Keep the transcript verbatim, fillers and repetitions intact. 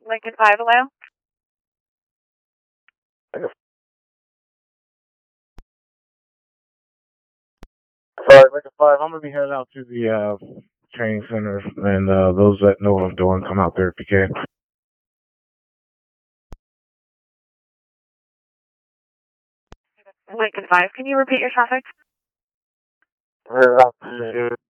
Lincoln five, hello? Sorry, Lincoln five, I'm going to be heading out to the uh, training center, and uh, those that know what I'm doing, come out there if you can. Lincoln five, can you repeat your traffic? Headed out to